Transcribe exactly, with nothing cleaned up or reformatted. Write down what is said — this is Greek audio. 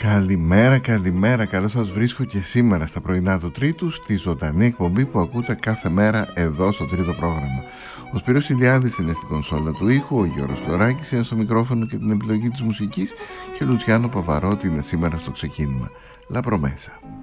Καλημέρα, καλημέρα, καλώς σας βρίσκω και σήμερα στα πρωινά του Τρίτου, στη ζωντανή εκπομπή που ακούτε κάθε μέρα εδώ στο τρίτο πρόγραμμα. Ο Σπύρος Ηλιάδης είναι στην κονσόλα του ήχου, ο Γιώργος Λωράκης είναι στο μικρόφωνο και την επιλογή της μουσικής και ο Λουτσιάνο Παβαρότη είναι σήμερα στο ξεκίνημα. La Promesa.